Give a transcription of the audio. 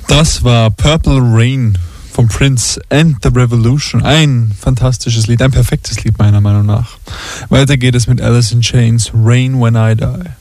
Das war Purple Rain von Prince and the Revolution. Ein fantastisches Lied, ein perfektes Lied meiner Meinung nach. Weiter geht es mit Alice in Chains, Rain When I Die.